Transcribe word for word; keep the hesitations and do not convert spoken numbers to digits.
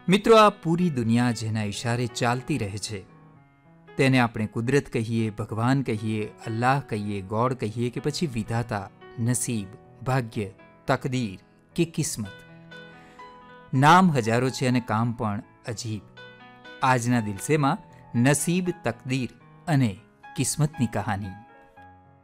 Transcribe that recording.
મિત્રો, આ પૂરી દુનિયા જેના ઇશારે ચાલતી રહે છે તેને આપણે કુદરત કહીએ, ભગવાન કહીએ, અલ્લાહ કહીએ, ગોડ કહીએ કે પછી વિધાતા, નસીબ, ભાગ્ય, તકદીર કે કિસ્મત. નામ હજારો છે અને કામ પણ અજીબ. આજના દિલસેમાં નસીબ, તકદીર અને કિસ્મતની કહાની.